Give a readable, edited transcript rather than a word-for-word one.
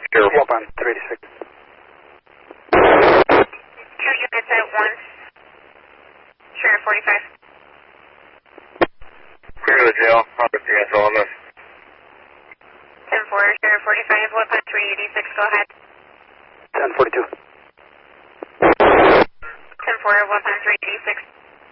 Sure, 386. 2 units at once. Sheriff 45. Clear to the jail. I'll get the answer on this. 10-4, Sheriff 45, weapon 386, go ahead. 1042. 10-4, weapon 386.